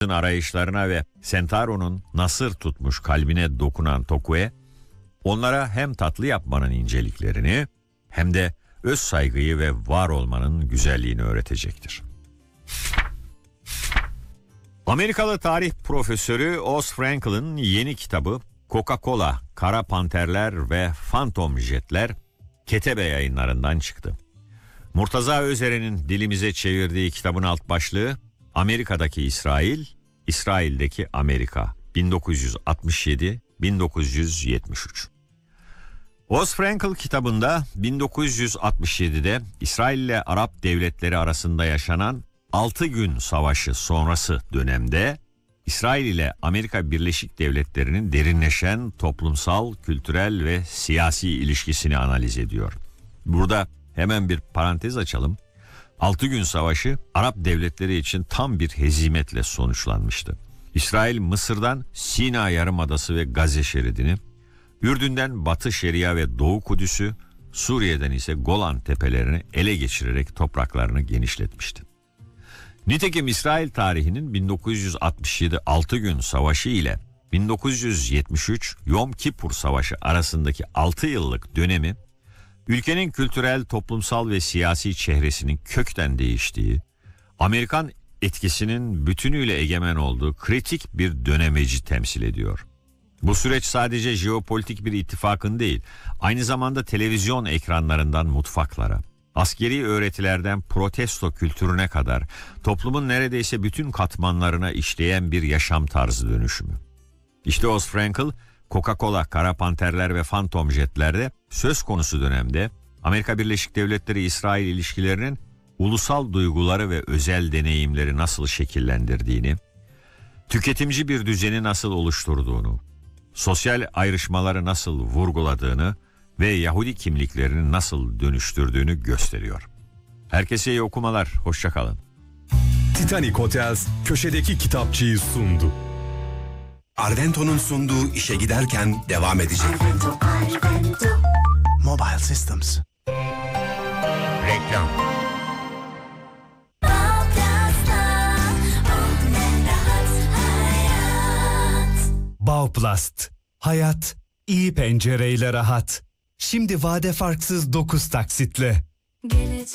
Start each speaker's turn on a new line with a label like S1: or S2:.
S1: arayışlarına ve Sentaro'nun nasır tutmuş kalbine dokunan Tokue, onlara hem tatlı yapmanın inceliklerini hem de öz saygıyı ve var olmanın güzelliğini öğretecektir. Amerikalı tarih profesörü Oz Frankel'ın yeni kitabı Coca-Cola, Kara Panterler ve Phantom Jetler Ketebe Yayınlarından çıktı. Murtaza Özer'in dilimize çevirdiği kitabın alt başlığı Amerika'daki İsrail, İsrail'deki Amerika 1967-1973. Oz Frankel kitabında 1967'de İsrail ile Arap devletleri arasında yaşanan 6 gün savaşı sonrası dönemde İsrail ile Amerika Birleşik Devletleri'nin derinleşen toplumsal, kültürel ve siyasi ilişkisini analiz ediyor. Burada hemen bir parantez açalım. 6 gün savaşı Arap devletleri için tam bir hezimetle sonuçlanmıştı. İsrail Mısır'dan Sina Yarımadası ve Gazze şeridini, Ürdün'den Batı Şeria ve Doğu Kudüs'ü, Suriye'den ise Golan tepelerini ele geçirerek topraklarını genişletmişti. Nitekim İsrail tarihinin 1967 6 gün savaşı ile 1973 Yom Kipur Savaşı arasındaki 6 yıllık dönemi, ülkenin kültürel, toplumsal ve siyasi çehresinin kökten değiştiği, Amerikan etkisinin bütünüyle egemen olduğu kritik bir dönemeci temsil ediyor. Bu süreç sadece jeopolitik bir ittifakın değil, aynı zamanda televizyon ekranlarından mutfaklara, askeri öğretilerden protesto kültürüne kadar toplumun neredeyse bütün katmanlarına işleyen bir yaşam tarzı dönüşümü. İşte Oz Frankel, Coca-Cola, Kara Panterler ve Phantom Jetler'de söz konusu dönemde Amerika Birleşik Devletleri-İsrail ilişkilerinin ulusal duyguları ve özel deneyimleri nasıl şekillendirdiğini, tüketimci bir düzeni nasıl oluşturduğunu, sosyal ayrışmaları nasıl vurguladığını ve Yahudi kimliklerini nasıl dönüştürdüğünü gösteriyor. Herkese iyi okumalar, hoşça kalın.
S2: Titanic Hotels köşedeki kitapçıyı sundu.
S3: Arvento'nun sunduğu işe giderken devam edecek.
S4: Arvento. Mobile Systems.
S1: Reklam.
S2: Bauplast. Hayat iyi pencereyle rahat. Şimdi vade farksız 9 taksitle.